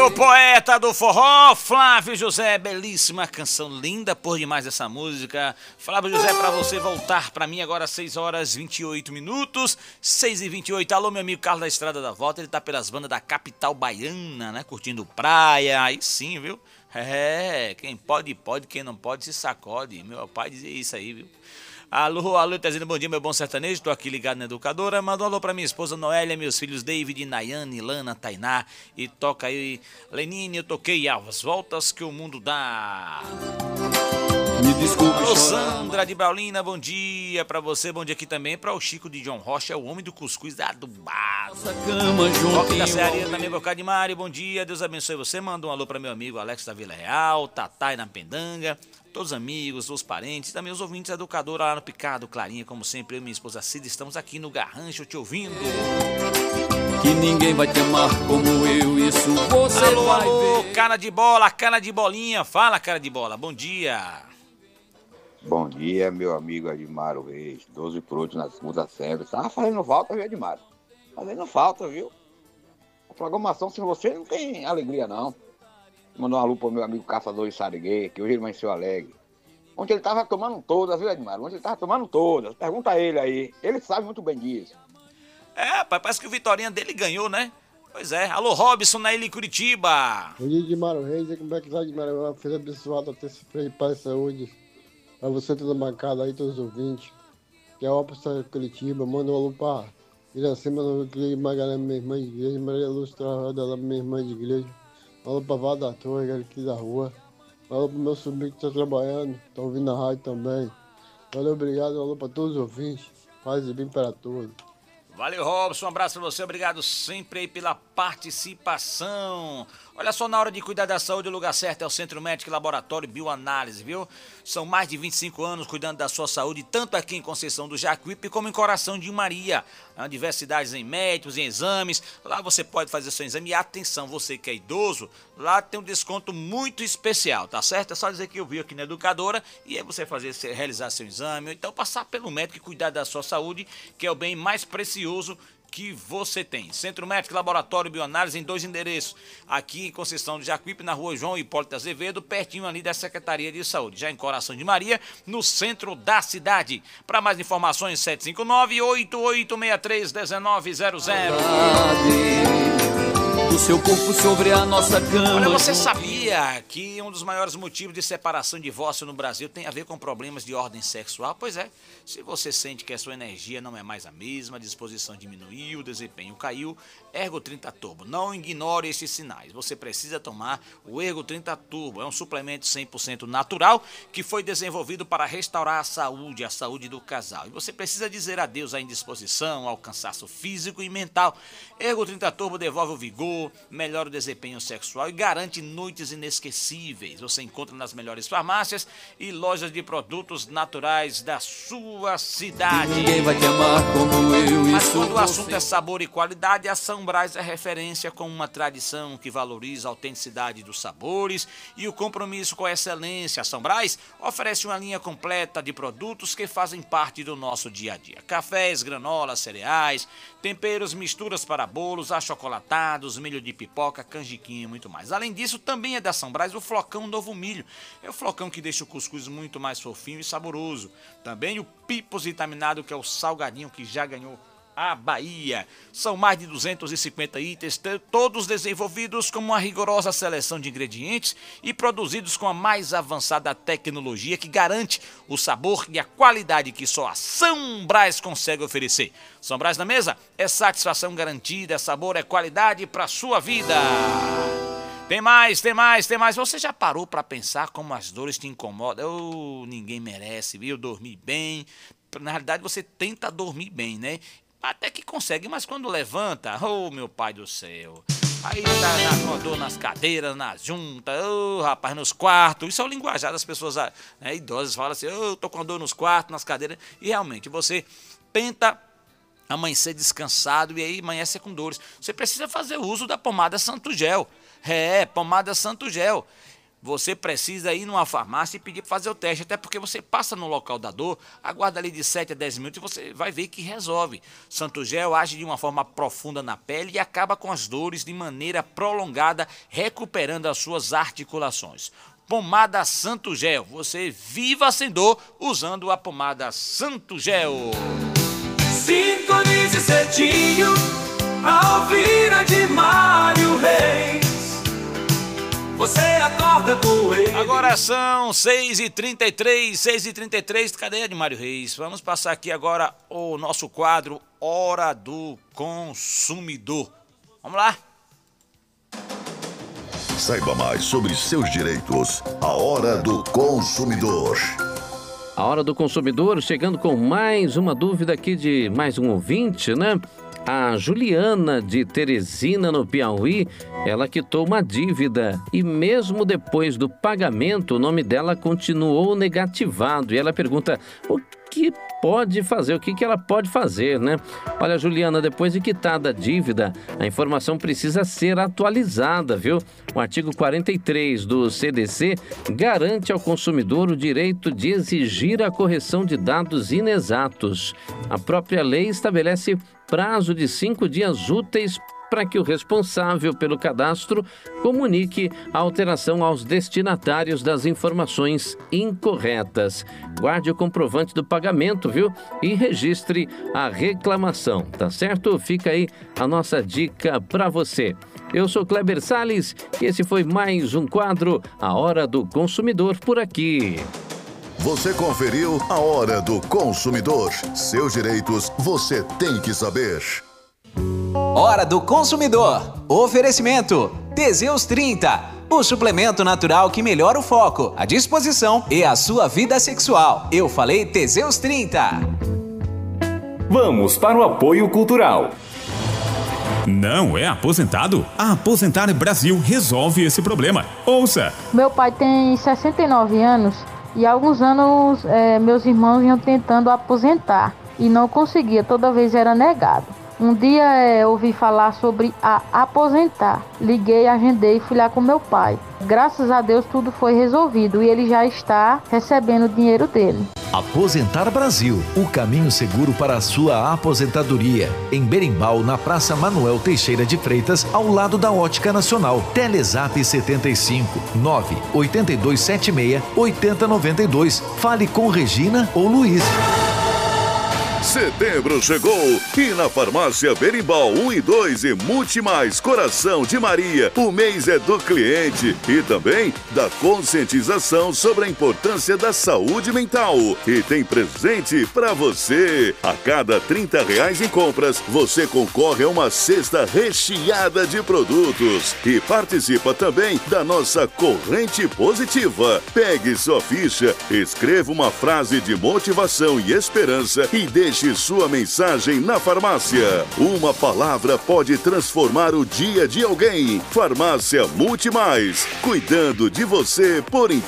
o poeta do forró, Flávio José, belíssima canção, linda por demais essa música. Flávio José, pra você voltar pra mim agora, 6 horas 28 minutos, 6h28. Alô, meu amigo Carlos da Estrada da Volta, ele tá pelas bandas da capital baiana, né, curtindo praia, aí sim, viu? Quem pode, pode, quem não pode se sacode, meu pai dizia isso aí, viu? Alô, Tezino, bom dia, meu bom sertanejo, tô aqui ligado na Educadora, manda um alô pra minha esposa Noélia, meus filhos David, Nayane, Lana, Tainá, e toca aí, Lenine, eu toquei as voltas que o mundo dá. Me desculpe, alô, Sandra de Braulina, bom dia pra você, bom dia aqui também pra o Chico de João Rocha, o homem do cuscuz da adubada. Roque da Cearia também, Bocado de Mário, bom dia, Deus abençoe você, manda um alô pra meu amigo Alex da Vila Real, Tatai na Pendanga, todos os amigos, os parentes, também os ouvintes da Educadora lá no Picado, Clarinha, como sempre, eu e minha esposa Cida, estamos aqui no Garrancho te ouvindo. Que ninguém vai te amar como eu, isso você vai ver. Cara de bola, cara de bolinha, fala cara de bola, bom dia. Bom dia, meu amigo Edmaro Reis, 12 por 8 na segunda sempre. Tava fazendo falta, viu, Edmaro? Fazendo falta, viu? A programação sem você não tem alegria, não. Mandou uma alô pro meu amigo Caçador de Sariguê, que hoje ele amanheceu alegre. Ontem ele tava tomando todas, viu, Edmar? Ontem ele tava tomando todas. Pergunta a ele aí. Ele sabe muito bem disso. Rapaz, parece que o Vitorinha dele ganhou, né? Pois é. Alô, Robson, na ilha Curitiba. Bom dia, Edmar Reis. Como é que tá, Edmar? Uma feira abençoada, terça-feira de paz e saúde. Pra você, toda bancada aí, todos os ouvintes. Que é a Opção Curitiba. Manda um alô pra Iracema, Magalhães, minha irmã de igreja. Maria Lúcia Travada, minha irmã de igreja. Alô pra Val da Torre, aqui da rua. Alô pro meu sobrinho que tá trabalhando, tá ouvindo a rádio também. Valeu, obrigado, alô pra todos os ouvintes. Paz e bem para todos. Valeu, Robson, um abraço pra você, obrigado sempre aí pela participação. Olha só, na hora de cuidar da saúde, o lugar certo é o Centro Médico e Laboratório Bioanálise, viu? São mais de 25 anos cuidando da sua saúde, tanto aqui em Conceição do Jacuípe como em Coração de Maria. Há diversidades em médicos, em exames, lá você pode fazer seu exame. E atenção, você que é idoso, lá tem um desconto muito especial, tá certo? É só dizer que eu vi aqui na Educadora e aí você realizar seu exame, ou então passar pelo médico e cuidar da sua saúde, que é o bem mais precioso que você tem. Centro Médico e Laboratório Bioanálise em 2 endereços. Aqui em Conceição do Jacuípe, na rua João Hipólito Azevedo, pertinho ali da Secretaria de Saúde. Já em Coração de Maria, no centro da cidade. Para mais informações, 759-8863-1900. Do seu corpo sobre a nossa cama. Olha, você sabia que um dos maiores motivos de separação e divórcio no Brasil tem a ver com problemas de ordem sexual? Pois é, se você sente que a sua energia não é mais a mesma, a disposição diminuiu, o desempenho caiu, Ergo 30 Turbo. Não ignore esses sinais. Você precisa tomar o Ergo 30 Turbo. É um suplemento 100% natural que foi desenvolvido para restaurar a saúde do casal. E você precisa dizer adeus à indisposição, ao cansaço físico e mental. Ergo 30 Turbo devolve o vigor, melhora o desempenho sexual e garante noites inesquecíveis. Você encontra nas melhores farmácias e lojas de produtos naturais da sua cidade. Ninguém vai te amar como eu. Mas quando o assunto é sabor e qualidade, a São Brás é referência com uma tradição que valoriza a autenticidade dos sabores e o compromisso com a excelência. A São Brás oferece uma linha completa de produtos que fazem parte do nosso dia a dia. Cafés, granolas, cereais, temperos, misturas para bolos, achocolatados, milho de pipoca, canjiquinha e muito mais. Além disso, também é da São Brás o flocão novo milho. É o flocão que deixa o cuscuz muito mais fofinho e saboroso. Também o pipos vitaminado, que é o salgadinho que já ganhou a Bahia. São mais de 250 itens, todos desenvolvidos com uma rigorosa seleção de ingredientes e produzidos com a mais avançada tecnologia que garante o sabor e a qualidade que só a São Brás consegue oferecer. São Brás na mesa é satisfação garantida, é sabor, é qualidade para sua vida. Tem mais. Você já parou para pensar como as dores te incomodam? Ninguém merece, viu? Dormir bem. Na realidade, você tenta dormir bem, né? Até que consegue, mas quando levanta, meu pai do céu, aí tá com dor nas cadeiras, nas juntas, rapaz, nos quartos. Isso é o linguajar das pessoas, né, idosas, falam assim, tô com dor nos quartos, nas cadeiras, e realmente você tenta amanhecer descansado e aí amanhece com dores. Você precisa fazer uso da pomada Santo Gel. Pomada Santo Gel. você precisa ir numa farmácia e pedir para fazer o teste, até porque você passa no local da dor, aguarda ali de 7 a 10 minutos e você vai ver que resolve. Santo Gel age de uma forma profunda na pele e acaba com as dores de maneira prolongada, recuperando as suas articulações. Pomada Santo Gel, você viva sem dor usando a pomada Santo Gel. Sintonize cedinho a ouvir a de Mário Reis. Você acorda com ele. Agora são 6h33, cadê a de Mário Reis? Vamos passar aqui agora o nosso quadro Hora do Consumidor. Vamos lá? Saiba mais sobre seus direitos. A Hora do Consumidor. A Hora do Consumidor chegando com mais uma dúvida aqui de mais um ouvinte, né? A Juliana de Teresina, no Piauí, ela quitou uma dívida e mesmo depois do pagamento, o nome dela continuou negativado. E ela pergunta o que pode fazer, o que ela pode fazer, né? Olha, Juliana, depois de quitada a dívida, a informação precisa ser atualizada, viu? O artigo 43 do CDC garante ao consumidor o direito de exigir a correção de dados inexatos. A própria lei estabelece prazo de 5 dias úteis para que o responsável pelo cadastro comunique a alteração aos destinatários das informações incorretas. Guarde o comprovante do pagamento, viu? E registre a reclamação, tá certo? Fica aí a nossa dica para você. Eu sou Kleber Salles e esse foi mais um quadro A Hora do Consumidor por aqui. Você conferiu A Hora do Consumidor. Seus direitos você tem que saber. Hora do Consumidor. Oferecimento Teseus 30, o suplemento natural que melhora o foco, a disposição e a sua vida sexual. Eu falei Teseus 30. Vamos para o apoio cultural. Não é aposentado? A Aposentar Brasil resolve esse problema. Ouça! Meu pai tem 69 anos e há alguns anos meus irmãos iam tentando aposentar e não conseguia, toda vez era negado. Um dia ouvi falar sobre a aposentar. Liguei, agendei e fui lá com meu pai. Graças a Deus tudo foi resolvido e ele já está recebendo o dinheiro dele. Aposentar Brasil, o caminho seguro para a sua aposentadoria. Em Berimbau, na Praça Manuel Teixeira de Freitas, ao lado da Ótica Nacional. Telezap 75 98276 8092. Fale com Regina ou Luiz. Setembro chegou e na Farmácia Berimbau 1 e 2 e Multimais Coração de Maria, o mês é do cliente e também da conscientização sobre a importância da saúde mental. E tem presente para você. A cada R$30 em compras, você concorre a uma cesta recheada de produtos e participa também da nossa corrente positiva. Pegue sua ficha, escreva uma frase de motivação e esperança e deixe sua mensagem na farmácia. Uma palavra pode transformar o dia de alguém. Farmácia Multimais, cuidando de você por inteiro.